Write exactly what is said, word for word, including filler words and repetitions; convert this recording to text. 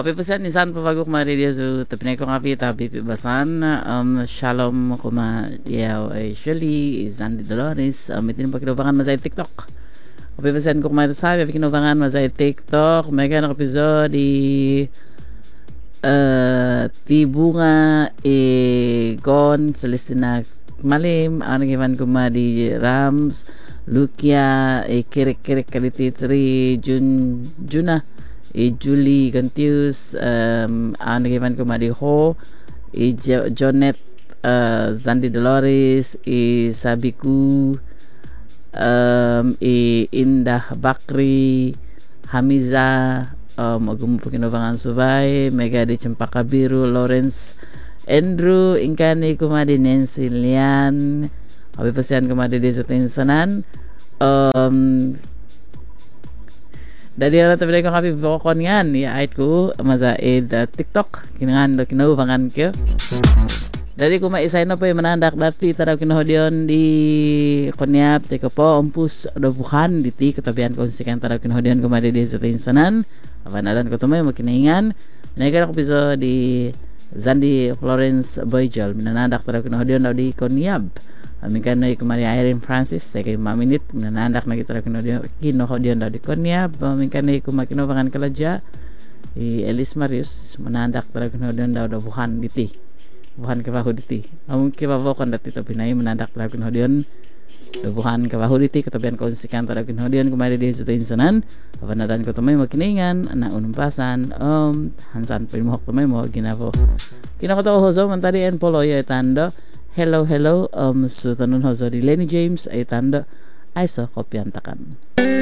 Kopi pesan nisan pabagok mari dia su tapinay ko ngapi tapi basan um, shalom kuma dia Shirley Zandi Dolores um, itin pa kinubangan masay TikTok. Kopi pesan ko kumari sabi kinubangan masay TikTok mega na episode di uh, tibunga e gon Celestina malim ang nagiman kuma di Rams Lukia e kirik-kirik kaliti tri Jun Juna e Julie Gantius um, ang nagiman ko madi ho e jo- Jonet uh, Zandi Dolores e Sabiku um, e Indah Bakri Hamiza um, agumupo kinubangan subay Mega di Cempaka Biru Lawrence Andrew ingkani kumadi Nancy Lian abi pasian kumadi di sa tinsanan um, dari orang tabi ko kapi bokon yan ya ait ko maza ed uh, TikTok kinangan do kinubangan ko dari ko maisay no po yung manandak dati taraw kinuhodion di konyap teko po umpus do bukan di ti katabihan ko sikan taraw kinuhodion kumadi di sa tinsanan apanalan ko tumay makinaingan nagara ko piso di Zandi Florence Boyjol minanandak taraw kinuhodion daw di konyab amin kan na kumari Irene Francis tay kay maminit nanandak na kita kinuhodion kinuhodion daw di konyab amin kan na kumakinubangan kaladya i Elis Marius manandak taraw kinuhodion daw daw bukan diti bukan kabahu diti amun kibabokon dati to pinay manandak taraw kinuhodion daw bukan kabahu diti katabihan konsikan taraw kinuhodion kumari di sa tinsanan apanadan ko tumay makiningan na unumpasan um hansan pilmohok tumay mo ginabo kinakato hozo mantari en polo ya tando hello hello um so tanun hozo di Lenny James ay tando ay so kopyantakan.